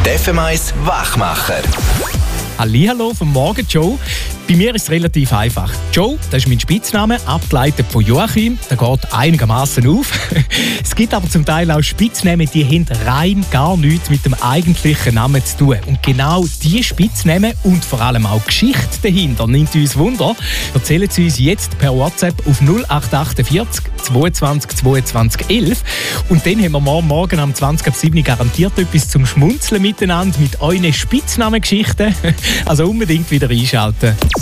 Der FM1 Wachmacher. Hallihallo vom Morgen, Joe. Bei mir ist es relativ einfach. Joe, das ist mein Spitzname, abgeleitet von Joachim. Der geht einigermaßen auf. Es gibt aber zum Teil auch Spitznamen, die haben rein gar nichts mit dem eigentlichen Namen zu tun. Und genau diese Spitznamen und vor allem auch Geschichte dahinter nimmt uns Wunder. Erzählen Sie uns jetzt per WhatsApp auf 0848 22 22 11. Und dann haben wir morgen am 20.07 Uhr garantiert etwas zum Schmunzeln miteinander mit euren Spitznamengeschichten. Also unbedingt wieder einschalten.